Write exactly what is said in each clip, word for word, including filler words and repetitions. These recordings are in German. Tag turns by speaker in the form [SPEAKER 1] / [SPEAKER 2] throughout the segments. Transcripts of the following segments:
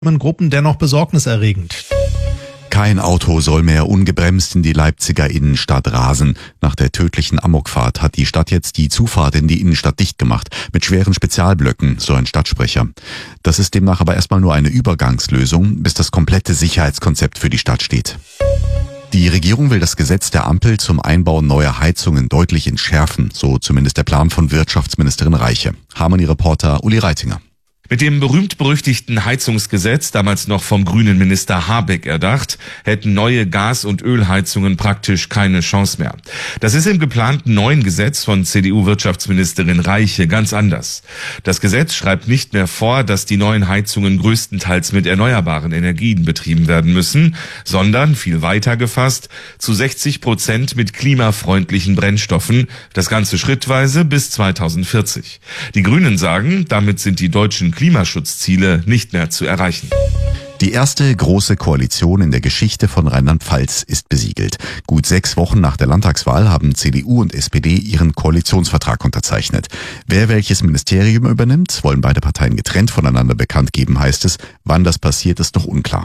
[SPEAKER 1] Gruppen dennoch besorgniserregend.
[SPEAKER 2] Kein Auto soll mehr ungebremst in die Leipziger Innenstadt rasen. Nach der tödlichen Amokfahrt hat die Stadt jetzt die Zufahrt in die Innenstadt dicht gemacht. Mit schweren Spezialblöcken, so ein Stadtsprecher. Das ist demnach aber erstmal nur eine Übergangslösung, bis das komplette Sicherheitskonzept für die Stadt steht. Die Regierung will das Gesetz der Ampel zum Einbau neuer Heizungen deutlich entschärfen, so zumindest der Plan von Wirtschaftsministerin Reiche. Harmony-Reporter Uli Reitinger.
[SPEAKER 3] Mit dem berühmt-berüchtigten Heizungsgesetz, damals noch vom grünen Minister Habeck erdacht, hätten neue Gas- und Ölheizungen praktisch keine Chance mehr. Das ist im geplanten neuen Gesetz von C D U-Wirtschaftsministerin Reiche ganz anders. Das Gesetz schreibt nicht mehr vor, dass die neuen Heizungen größtenteils mit erneuerbaren Energien betrieben werden müssen, sondern, viel weiter gefasst, zu sechzig Prozent mit klimafreundlichen Brennstoffen, das Ganze schrittweise bis zweitausendvierzig. Die Grünen sagen, damit sind die deutschen Klimaschutzziele nicht mehr zu erreichen.
[SPEAKER 2] Die erste große Koalition in der Geschichte von Rheinland-Pfalz ist besiegelt. Gut sechs Wochen nach der Landtagswahl haben C D U und S P D ihren Koalitionsvertrag unterzeichnet. Wer welches Ministerium übernimmt, wollen beide Parteien getrennt voneinander bekannt geben, heißt es. Wann das passiert, ist noch unklar.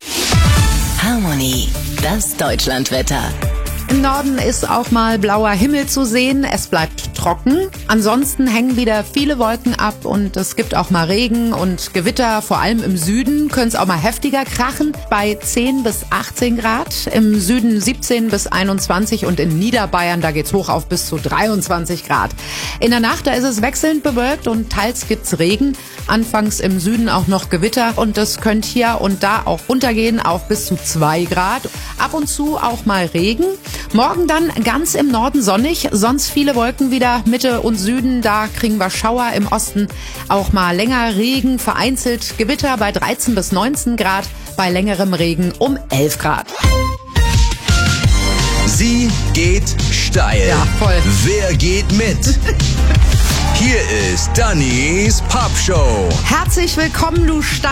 [SPEAKER 4] Harmony, das Deutschlandwetter.
[SPEAKER 5] Im Norden ist auch mal blauer Himmel zu sehen. Es bleibt trocken. Ansonsten hängen wieder viele Wolken ab und es gibt auch mal Regen und Gewitter. Vor allem im Süden können es auch mal heftiger krachen. Bei zehn bis achtzehn Grad. Im Süden siebzehn bis einundzwanzig und in Niederbayern, da geht's hoch auf bis zu dreiundzwanzig Grad. In der Nacht, da ist es wechselnd bewölkt und teils gibt's Regen. Anfangs im Süden auch noch Gewitter und das könnte hier und da auch runtergehen auf bis zu zwei Grad. Ab und zu auch mal Regen. Morgen dann ganz im Norden sonnig, sonst viele Wolken wieder, Mitte und Süden, da kriegen wir Schauer, im Osten auch mal länger Regen, vereinzelt Gewitter bei dreizehn bis neunzehn Grad, bei längerem Regen um elf Grad.
[SPEAKER 6] Sie geht steil.
[SPEAKER 5] Ja, voll.
[SPEAKER 6] Wer geht mit? Hier ist Dannys Pop Show.
[SPEAKER 5] Herzlich willkommen, du Stein.